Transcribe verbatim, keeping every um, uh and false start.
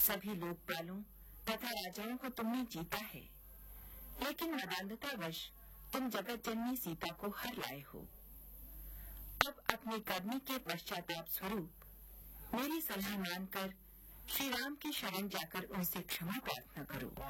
सभी लोकपालों तथा राजाओं को तुमने जीता है, लेकिन मदान्धतावश तुम जगत जननी सीता को हर लाए हो। अब अपने करने के पश्चाताप स्वरूप मेरी सलाह मानकर श्री राम की शरण जाकर उनसे क्षमा प्रार्थना करो।